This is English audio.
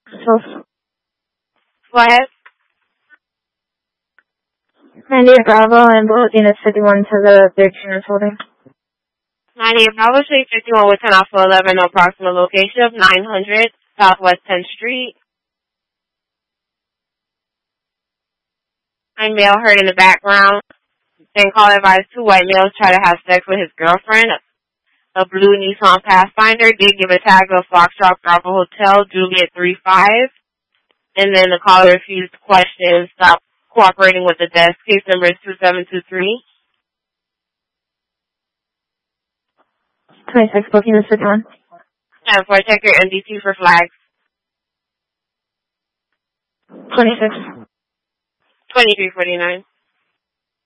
So, Go ahead. 98 Bravo and Bullet Unit 51 to the 13 is holding. 98 Bravo Street 51 with 10 off 11, approximate location of 900 Southwest 10th Street. A male heard in the background. Then call advised 2 white males try to have sex with his girlfriend. A blue Nissan Pathfinder did give a tag of Foxtrot Bravo Hotel, Juliet 35. And then the caller refused questions, stopped cooperating with the desk. Case number is 2723. 26 Booking Unit 51. And for check your MDT for flags. 26. 2349.